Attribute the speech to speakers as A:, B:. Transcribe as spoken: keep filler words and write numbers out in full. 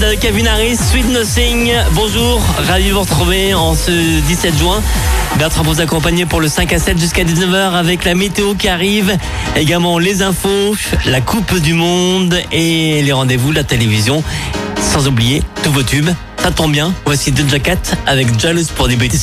A: Calvin Harris, Sweet Nothing. Bonjour, ravi de vous retrouver en ce dix-sept juin. Bertrand vous accompagner pour le cinq à sept jusqu'à dix-neuf heures avec la météo qui arrive. Également les infos, la Coupe du Monde et les rendez-vous, la télévision. Sans oublier tous vos tubes. Ça tombe bien, voici Doja Cat avec Jealous pour débuter.